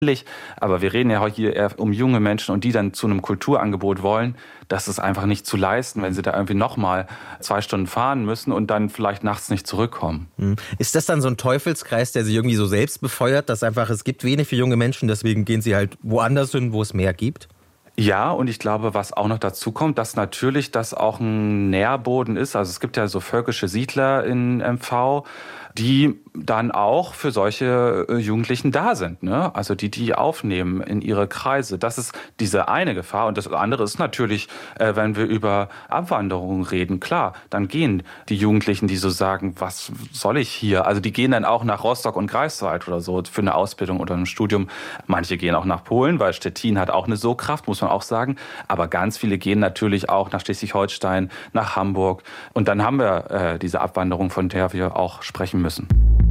Aber wir reden ja heute hier eher um junge Menschen und die dann zu einem Kulturangebot wollen. Das ist einfach nicht zu leisten, wenn sie da irgendwie nochmal 2 Stunden fahren müssen und dann vielleicht nachts nicht zurückkommen. Ist das dann so ein Teufelskreis, der sich irgendwie so selbst befeuert, dass einfach es gibt wenig für junge Menschen, deswegen gehen sie halt woanders hin, wo es mehr gibt? Ja, und ich glaube, was auch noch dazu kommt, dass natürlich das auch ein Nährboden ist. Also es gibt ja so völkische Siedler in MV, die dann auch für solche Jugendlichen da sind, ne? Also die aufnehmen in ihre Kreise. Das ist diese eine Gefahr. Und das andere ist natürlich, wenn wir über Abwanderung reden, klar, dann gehen die Jugendlichen, die so sagen, was soll ich hier? Also die gehen dann auch nach Rostock und Greifswald oder so für eine Ausbildung oder ein Studium. Manche gehen auch nach Polen, weil Stettin hat auch eine Sogkraft, muss man auch sagen. Aber ganz viele gehen natürlich auch nach Schleswig-Holstein, nach Hamburg. Und dann haben wir diese Abwanderung, von der wir auch sprechen müssen.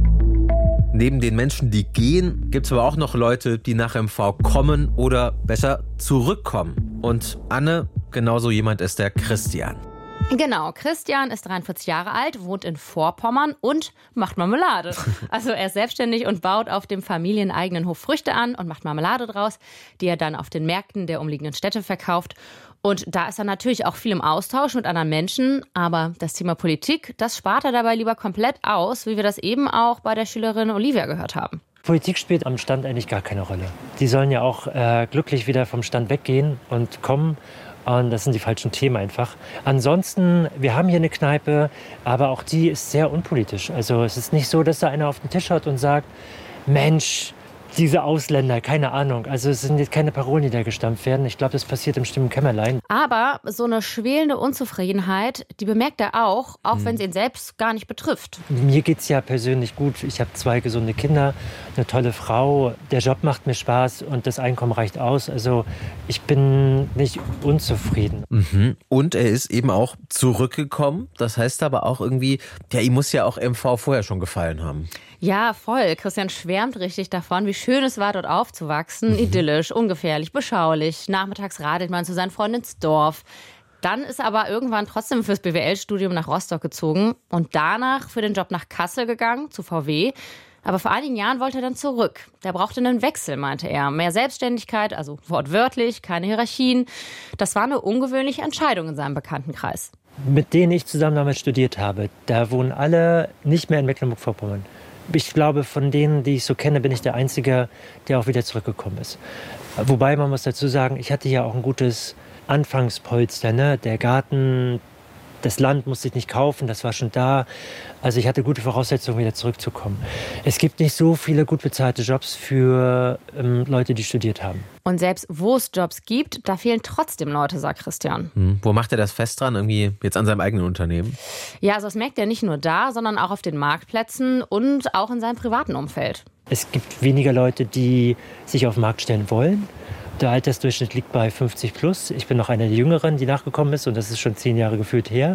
Neben den Menschen, die gehen, gibt es aber auch noch Leute, die nach MV kommen oder besser zurückkommen. Und Anne, genauso jemand ist der Christian. Genau, Christian ist 43 Jahre alt, wohnt in Vorpommern und macht Marmelade. Also er ist selbstständig und baut auf dem familieneigenen Hof Früchte an und macht Marmelade draus, die er dann auf den Märkten der umliegenden Städte verkauft. Und da ist er natürlich auch viel im Austausch mit anderen Menschen. Aber das Thema Politik, das spart er dabei lieber komplett aus, wie wir das eben auch bei der Schülerin Olivia gehört haben. Politik spielt am Stand eigentlich gar keine Rolle. Die sollen ja auch glücklich wieder vom Stand weggehen und kommen. Und das sind die falschen Themen einfach. Ansonsten, wir haben hier eine Kneipe, aber auch die ist sehr unpolitisch. Also es ist nicht so, dass da einer auf den Tisch hat und sagt, Mensch, diese Ausländer, keine Ahnung. Also es sind jetzt keine Parolen, die da gestampft werden. Ich glaube, das passiert im stillen Kämmerlein. Aber so eine schwelende Unzufriedenheit, die bemerkt er auch wenn sie ihn selbst gar nicht betrifft. Mir geht's ja persönlich gut. Ich habe 2 gesunde Kinder, eine tolle Frau. Der Job macht mir Spaß und das Einkommen reicht aus. Also ich bin nicht unzufrieden. Und er ist eben auch zurückgekommen. Das heißt aber auch irgendwie, ja, ihm muss ja auch MV vorher schon gefallen haben. Ja, voll. Christian schwärmt richtig davon, wie schön es war, dort aufzuwachsen. Idyllisch, ungefährlich, beschaulich. Nachmittags radelt man zu seinen Freunden ins Dorf. Dann ist er aber irgendwann trotzdem fürs BWL-Studium nach Rostock gezogen und danach für den Job nach Kassel gegangen, zu VW. Aber vor einigen Jahren wollte er dann zurück. Der brauchte einen Wechsel, meinte er. Mehr Selbstständigkeit, also wortwörtlich, keine Hierarchien. Das war eine ungewöhnliche Entscheidung in seinem Bekanntenkreis. Mit denen ich zusammen damals studiert habe, da wohnen alle nicht mehr in Mecklenburg-Vorpommern. Ich glaube, von denen, die ich so kenne, bin ich der Einzige, der auch wieder zurückgekommen ist. Wobei, man muss dazu sagen, ich hatte ja auch ein gutes Anfangspolster, ne? Der Garten, das Land musste ich nicht kaufen, das war schon da. Also ich hatte gute Voraussetzungen, wieder zurückzukommen. Es gibt nicht so viele gut bezahlte Jobs für Leute, die studiert haben. Und selbst wo es Jobs gibt, da fehlen trotzdem Leute, sagt Christian. Wo macht er das fest dran? Irgendwie jetzt an seinem eigenen Unternehmen? Ja, also das merkt er nicht nur da, sondern auch auf den Marktplätzen und auch in seinem privaten Umfeld. Es gibt weniger Leute, die sich auf den Markt stellen wollen. Der Altersdurchschnitt liegt bei 50 plus. Ich bin noch einer der Jüngeren, die nachgekommen ist und das ist schon 10 Jahre gefühlt her.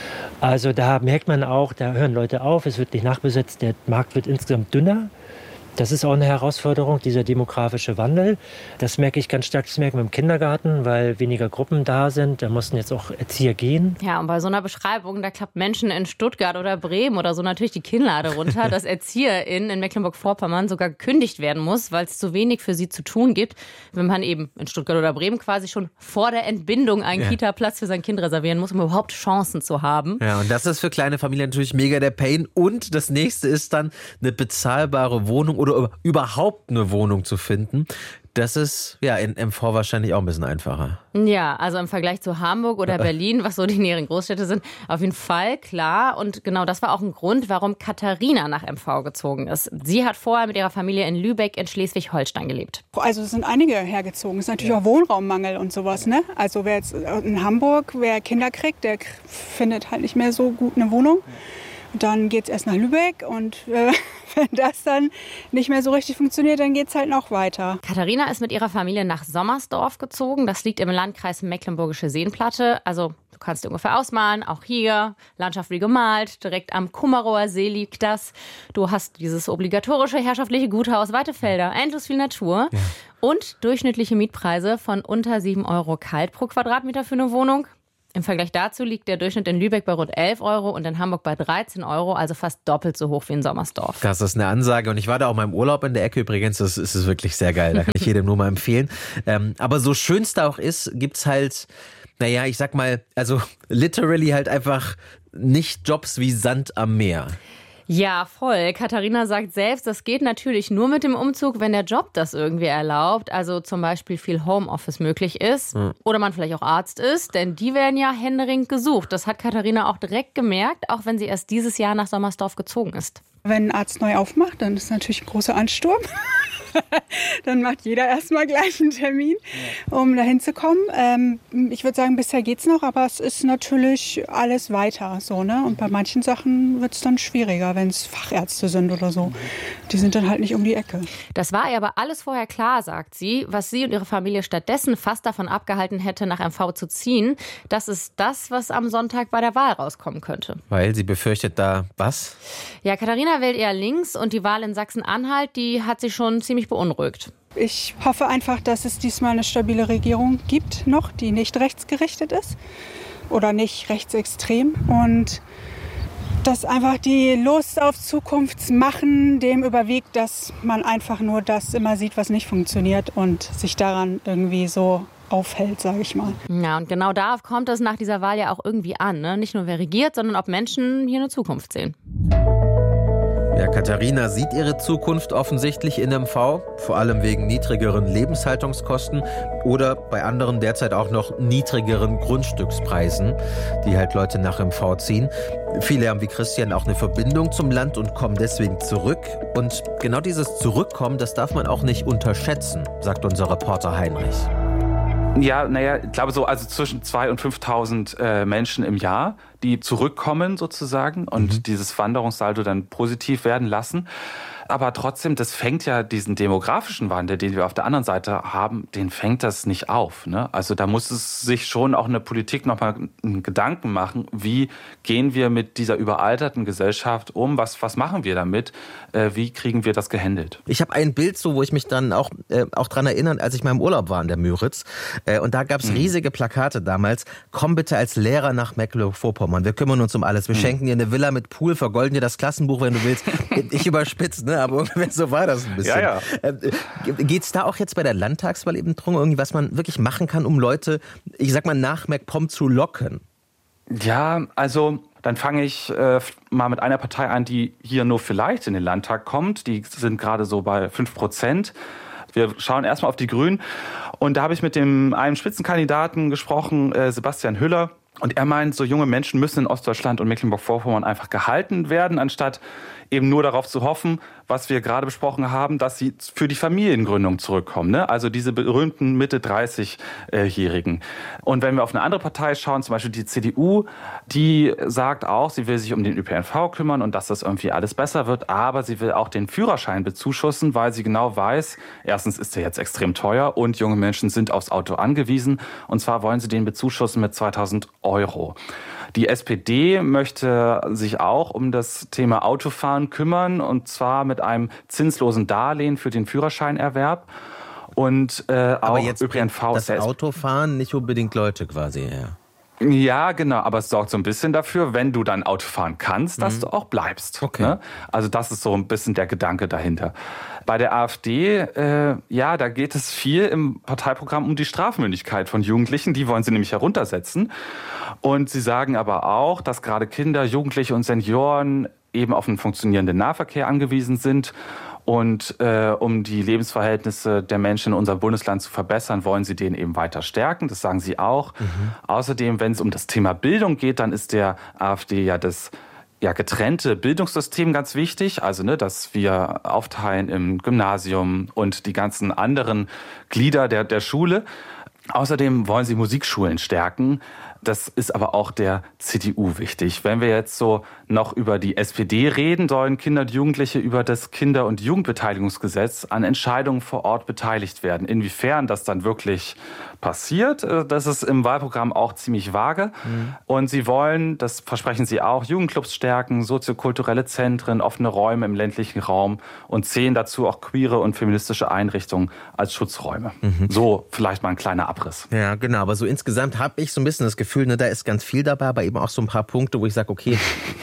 Also da merkt man auch, da hören Leute auf, es wird nicht nachbesetzt, der Markt wird insgesamt dünner. Das ist auch eine Herausforderung, dieser demografische Wandel. Das merke ich ganz stark, das merken wir im Kindergarten, weil weniger Gruppen da sind. Da mussten jetzt auch Erzieher gehen. Ja, und bei so einer Beschreibung, da klappt Menschen in Stuttgart oder Bremen oder so natürlich die Kinnlade runter, dass ErzieherInnen in Mecklenburg-Vorpommern sogar gekündigt werden muss, weil es zu wenig für sie zu tun gibt, wenn man eben in Stuttgart oder Bremen quasi schon vor der Entbindung einen Kita-Platz für sein Kind reservieren muss, um überhaupt Chancen zu haben. Ja, und das ist für kleine Familien natürlich mega der Pain. Und das nächste ist dann eine bezahlbare Wohnung oder überhaupt eine Wohnung zu finden. Das ist ja in MV wahrscheinlich auch ein bisschen einfacher. Ja, also im Vergleich zu Hamburg oder Berlin, was so die näheren Großstädte sind, auf jeden Fall klar. Und genau das war auch ein Grund, warum Katharina nach MV gezogen ist. Sie hat vorher mit ihrer Familie in Lübeck in Schleswig-Holstein gelebt. Also es sind einige hergezogen. Es ist natürlich auch Wohnraummangel und sowas, ne? Also wer jetzt in Hamburg, wer Kinder kriegt, der findet halt nicht mehr so gut eine Wohnung. Dann geht es erst nach Lübeck und wenn das dann nicht mehr so richtig funktioniert, dann geht es halt noch weiter. Katharina ist mit ihrer Familie nach Sommersdorf gezogen. Das liegt im Landkreis Mecklenburgische Seenplatte. Also du kannst dir ungefähr ausmalen, auch hier, Landschaft wie gemalt, direkt am Kummerower See liegt das. Du hast dieses obligatorische herrschaftliche Guthaus, weite Felder, endlos viel Natur und durchschnittliche Mietpreise von unter 7 € kalt pro Quadratmeter für eine Wohnung. Im Vergleich dazu liegt der Durchschnitt in Lübeck bei rund 11 Euro und in Hamburg bei 13 Euro, also fast doppelt so hoch wie in Sommersdorf. Das ist eine Ansage und ich war da auch mal im Urlaub in der Ecke übrigens, das ist wirklich sehr geil, da kann ich jedem nur mal empfehlen. Aber so schön es da auch ist, gibt's halt, naja, ich sag mal, also literally halt einfach nicht Jobs wie Sand am Meer. Ja, voll. Katharina sagt selbst, das geht natürlich nur mit dem Umzug, wenn der Job das irgendwie erlaubt. Also zum Beispiel viel Homeoffice möglich ist. Oder man vielleicht auch Arzt ist, denn die werden ja händeringend gesucht. Das hat Katharina auch direkt gemerkt, auch wenn sie erst dieses Jahr nach Sommersdorf gezogen ist. Wenn ein Arzt neu aufmacht, dann ist natürlich ein großer Ansturm. Dann macht jeder erstmal gleich einen Termin, um da hinzukommen. Ich würde sagen, bisher geht's noch, aber es ist natürlich alles weiter. So, ne? Und bei manchen Sachen wird es dann schwieriger, wenn es Fachärzte sind oder so. Die sind dann halt nicht um die Ecke. Das war ihr aber alles vorher klar, sagt sie. Was sie und ihre Familie stattdessen fast davon abgehalten hätte, nach MV zu ziehen, das ist das, was am Sonntag bei der Wahl rauskommen könnte. Weil sie befürchtet da was? Ja, Katharina wählt eher links und die Wahl in Sachsen-Anhalt, die hat sie schon ziemlich beunruhigt. Ich hoffe einfach, dass es diesmal eine stabile Regierung gibt noch, die nicht rechtsgerichtet ist oder nicht rechtsextrem. Und dass einfach die Lust auf Zukunftsmachen dem überwiegt, dass man einfach nur das immer sieht, was nicht funktioniert und sich daran irgendwie so aufhält, sage ich mal. Ja, und genau darauf kommt es nach dieser Wahl ja auch irgendwie an. Ne? Nicht nur wer regiert, sondern ob Menschen hier eine Zukunft sehen. Ja, Katharina sieht ihre Zukunft offensichtlich in MV, vor allem wegen niedrigeren Lebenshaltungskosten oder bei anderen derzeit auch noch niedrigeren Grundstückspreisen, die halt Leute nach MV ziehen. Viele haben wie Christian auch eine Verbindung zum Land und kommen deswegen zurück. Und genau dieses Zurückkommen, das darf man auch nicht unterschätzen, sagt unser Reporter Heinrich. Ja, naja, ich glaube so also zwischen 2.000 und 5.000 Menschen im Jahr, die zurückkommen sozusagen und dieses Wanderungssaldo dann positiv werden lassen. Aber trotzdem, das fängt ja diesen demografischen Wandel, den wir auf der anderen Seite haben, den fängt das nicht auf. Ne? Also da muss es sich schon auch eine Politik nochmal Gedanken machen, wie gehen wir mit dieser überalterten Gesellschaft um, was machen wir damit, wie kriegen wir das gehandelt? Ich habe ein Bild so, wo ich mich dann auch dran erinnere, als ich mal im Urlaub war in der Müritz. Und da gab es riesige Plakate damals, komm bitte als Lehrer nach Mecklenburg-Vorpommern, wir kümmern uns um alles, wir schenken dir eine Villa mit Pool, vergolden dir das Klassenbuch, wenn du willst. Ich überspitze, ne? Aber ungefähr so war das ein bisschen. Ja. Geht's da auch jetzt bei der Landtagswahl eben drum, irgendwie, was man wirklich machen kann, um Leute, ich sag mal, nach MacPom zu locken? Ja, also dann fange ich mal mit einer Partei an, die hier nur vielleicht in den Landtag kommt. Die sind gerade so bei 5%. Wir schauen erstmal auf die Grünen. Und da habe ich mit einem Spitzenkandidaten gesprochen, Sebastian Hüller. Und er meint, so junge Menschen müssen in Ostdeutschland und Mecklenburg-Vorpommern einfach gehalten werden, anstatt eben nur darauf zu hoffen, was wir gerade besprochen haben, dass sie für die Familiengründung zurückkommen. Ne? Also diese berühmten Mitte-30-Jährigen. Und wenn wir auf eine andere Partei schauen, zum Beispiel die CDU, die sagt auch, sie will sich um den ÖPNV kümmern und dass das irgendwie alles besser wird, aber sie will auch den Führerschein bezuschussen, weil sie genau weiß, erstens ist der jetzt extrem teuer und junge Menschen sind aufs Auto angewiesen. Und zwar wollen sie den bezuschussen mit 2.000 Euro. Die SPD möchte sich auch um das Thema Autofahren kümmern, und zwar mit einem zinslosen Darlehen für den Führerscheinerwerb. Und aber auch jetzt ÖPNV das Autofahren nicht unbedingt Leute quasi her. Ja, genau, aber es sorgt so ein bisschen dafür, wenn du dann Auto fahren kannst, dass du auch bleibst. Okay. Ne? Also das ist so ein bisschen der Gedanke dahinter. Bei der AfD, da geht es viel im Parteiprogramm um die Strafmündigkeit von Jugendlichen. Die wollen sie nämlich heruntersetzen. Und sie sagen aber auch, dass gerade Kinder, Jugendliche und Senioren eben auf einen funktionierenden Nahverkehr angewiesen sind. Und um die Lebensverhältnisse der Menschen in unserem Bundesland zu verbessern, wollen sie den eben weiter stärken. Das sagen sie auch. Außerdem, wenn es um das Thema Bildung geht, dann ist der AfD ja das getrennte Bildungssystem ganz wichtig. Also, dass wir aufteilen im Gymnasium und die ganzen anderen Glieder der Schule. Außerdem wollen sie Musikschulen stärken. Das ist aber auch der CDU wichtig. Wenn wir jetzt so noch über die SPD reden, sollen Kinder und Jugendliche über das Kinder- und Jugendbeteiligungsgesetz an Entscheidungen vor Ort beteiligt werden. Inwiefern das dann wirklich passiert, das ist im Wahlprogramm auch ziemlich vage. Und sie wollen, das versprechen sie auch, Jugendclubs stärken, soziokulturelle Zentren, offene Räume im ländlichen Raum und zählen dazu auch queere und feministische Einrichtungen als Schutzräume. So vielleicht mal ein kleiner Abriss. Ja, genau. Aber so insgesamt habe ich so ein bisschen das Gefühl, Gefühl, ne, da ist ganz viel dabei, aber eben auch so ein paar Punkte, wo ich sage, okay,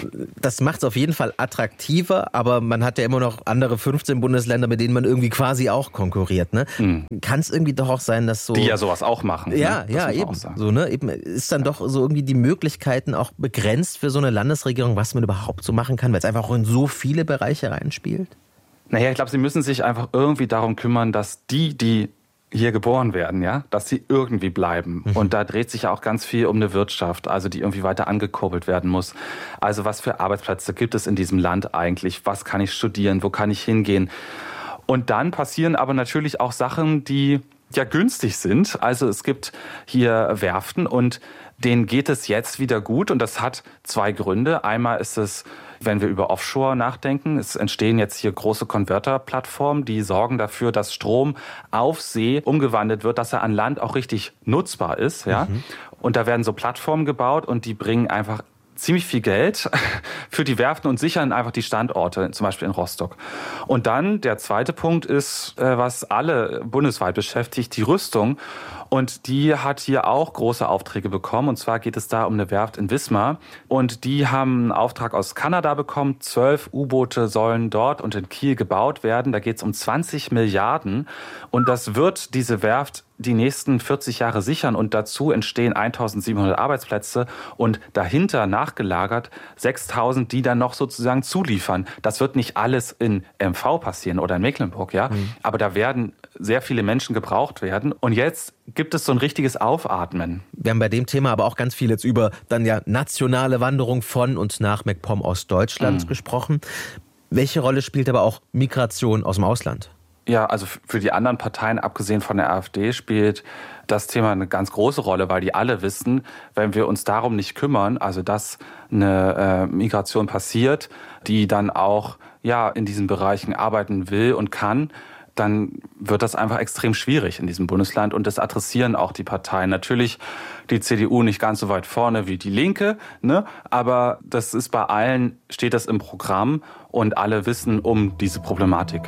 das macht es auf jeden Fall attraktiver, aber man hat ja immer noch andere 15 Bundesländer, mit denen man irgendwie quasi auch konkurriert. Ne? Kann es irgendwie doch auch sein, dass so... Die ja sowas auch machen. Ja, ne? ja, eben. So, ne? Eben ist dann doch so irgendwie die Möglichkeiten auch begrenzt für so eine Landesregierung, was man überhaupt so machen kann, weil es einfach auch in so viele Bereiche reinspielt? Naja, ich glaube, sie müssen sich einfach irgendwie darum kümmern, dass die hier geboren werden, ja, dass sie irgendwie bleiben. Und da dreht sich ja auch ganz viel um eine Wirtschaft, also die irgendwie weiter angekurbelt werden muss. Also was für Arbeitsplätze gibt es in diesem Land eigentlich? Was kann ich studieren? Wo kann ich hingehen? Und dann passieren aber natürlich auch Sachen, die ja günstig sind. Also es gibt hier Werften und denen geht es jetzt wieder gut und das hat zwei Gründe. Einmal ist es, wenn wir über Offshore nachdenken, es entstehen jetzt hier große Konverterplattformen, die sorgen dafür, dass Strom auf See umgewandelt wird, dass er an Land auch richtig nutzbar ist. Ja? Und da werden so Plattformen gebaut und die bringen einfach ziemlich viel Geld für die Werften und sichern einfach die Standorte, zum Beispiel in Rostock. Und dann der zweite Punkt ist, was alle bundesweit beschäftigt, die Rüstung. Und die hat hier auch große Aufträge bekommen. Und zwar geht es da um eine Werft in Wismar. Und die haben einen Auftrag aus Kanada bekommen. 12 U-Boote sollen dort und in Kiel gebaut werden. Da geht es um 20 Milliarden. Und das wird diese Werft die nächsten 40 Jahre sichern. Und dazu entstehen 1.700 Arbeitsplätze. Und dahinter nachgelagert 6.000, die dann noch sozusagen zuliefern. Das wird nicht alles in MV passieren oder in Mecklenburg, ja. Aber da werden sehr viele Menschen gebraucht werden. Und jetzt gibt es so ein richtiges Aufatmen. Wir haben bei dem Thema aber auch ganz viel jetzt über dann ja nationale Wanderung von und nach MacPom aus Deutschland gesprochen. Welche Rolle spielt aber auch Migration aus dem Ausland? Ja, also für die anderen Parteien, abgesehen von der AfD, spielt das Thema eine ganz große Rolle, weil die alle wissen, wenn wir uns darum nicht kümmern, also dass eine Migration passiert, die dann auch ja in diesen Bereichen arbeiten will und kann, dann wird das einfach extrem schwierig in diesem Bundesland. Und das adressieren auch die Parteien. Natürlich die CDU nicht ganz so weit vorne wie die Linke, ne? Aber das ist bei allen, steht das im Programm und alle wissen um diese Problematik.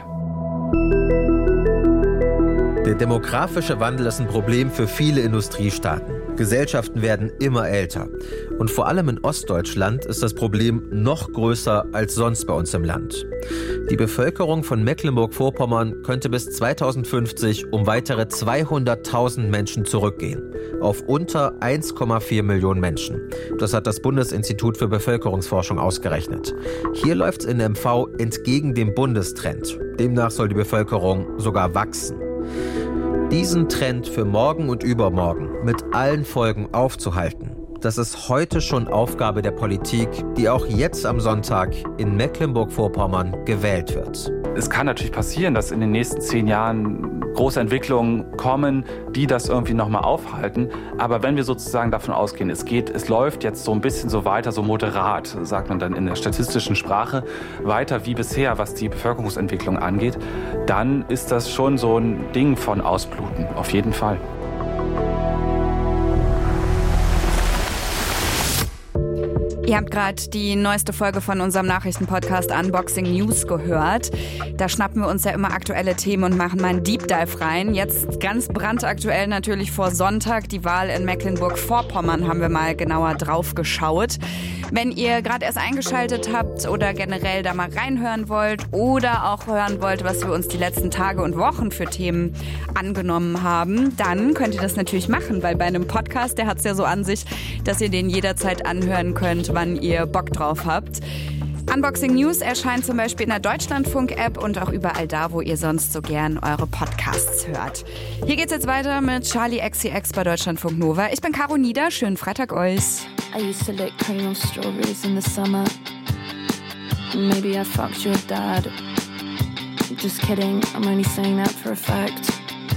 Der demografische Wandel ist ein Problem für viele Industriestaaten. Gesellschaften werden immer älter. Und vor allem in Ostdeutschland ist das Problem noch größer als sonst bei uns im Land. Die Bevölkerung von Mecklenburg-Vorpommern könnte bis 2050 um weitere 200.000 Menschen zurückgehen. Auf unter 1,4 Millionen Menschen. Das hat das Bundesinstitut für Bevölkerungsforschung ausgerechnet. Hier läuft es in MV entgegen dem Bundestrend. Demnach soll die Bevölkerung sogar wachsen. Diesen Trend für morgen und übermorgen mit allen Folgen aufzuhalten, das ist heute schon Aufgabe der Politik, die auch jetzt am Sonntag in Mecklenburg-Vorpommern gewählt wird. Es kann natürlich passieren, dass in den nächsten 10 Jahren große Entwicklungen kommen, die das irgendwie nochmal aufhalten. Aber wenn wir sozusagen davon ausgehen, es läuft jetzt so ein bisschen so weiter, so moderat, sagt man dann in der statistischen Sprache, weiter wie bisher, was die Bevölkerungsentwicklung angeht, dann ist das schon so ein Ding von Ausbluten, auf jeden Fall. Ihr habt gerade die neueste Folge von unserem Nachrichtenpodcast Unboxing News gehört. Da schnappen wir uns ja immer aktuelle Themen und machen mal einen Deep Dive rein. Jetzt ganz brandaktuell natürlich vor Sonntag die Wahl in Mecklenburg-Vorpommern haben wir mal genauer drauf geschaut. Wenn ihr gerade erst eingeschaltet habt oder generell da mal reinhören wollt oder auch hören wollt, was wir uns die letzten Tage und Wochen für Themen angenommen haben, dann könnt ihr das natürlich machen, weil bei einem Podcast, der hat es ja so an sich, dass ihr den jederzeit anhören könnt, wann ihr Bock drauf habt. Unboxing News erscheint zum Beispiel in der Deutschlandfunk-App und auch überall da, wo ihr sonst so gern eure Podcasts hört. Hier geht's jetzt weiter mit Charli XCX bei Deutschlandfunk Nova. Ich bin Caro Nieder, schönen Freitag euch. I used to lick cream of strawberries in the summer. Maybe I fucked your dad. Just kidding, I'm only saying that for a fact.